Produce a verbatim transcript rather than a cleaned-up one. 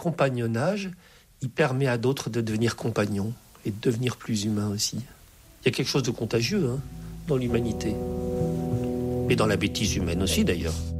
compagnonnage, il permet à d'autres de devenir compagnons et de devenir plus humains aussi. Il y a quelque chose de contagieux hein, dans l'humanité. Et dans la bêtise humaine aussi d'ailleurs.